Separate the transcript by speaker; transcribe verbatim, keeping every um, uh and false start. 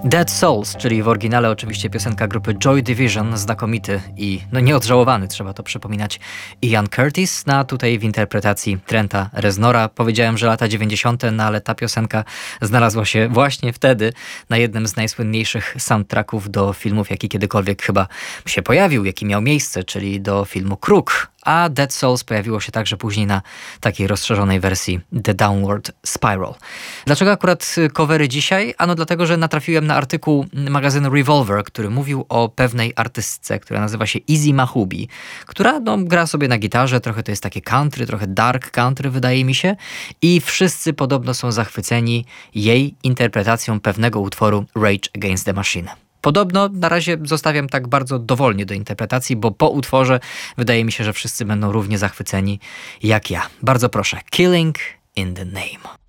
Speaker 1: Dead Souls, czyli w oryginale oczywiście piosenka grupy Joy Division, znakomity i no nieodżałowany, trzeba to przypominać, Ian Curtis, na tutaj w interpretacji Trenta Reznora. Powiedziałem, że lata dziewięćdziesiąte, no ale ta piosenka znalazła się właśnie wtedy na jednym z najsłynniejszych soundtracków do filmów, jaki kiedykolwiek chyba się pojawił, jaki miał miejsce, czyli do filmu Kruk. A Dead Souls pojawiło się także później na takiej rozszerzonej wersji The Downward Spiral. Dlaczego akurat covery dzisiaj? Ano dlatego, że natrafiłem na artykuł magazynu Revolver, który mówił o pewnej artystce, która nazywa się Easy Mahubi, która no, gra sobie na gitarze, trochę to jest takie country, trochę dark country wydaje mi się, i wszyscy podobno są zachwyceni jej interpretacją pewnego utworu Rage Against the Machine. Podobno na razie zostawiam tak bardzo dowolnie do interpretacji, bo po utworze wydaje mi się, że wszyscy będą równie zachwyceni jak ja. Bardzo proszę. Killing in the Name.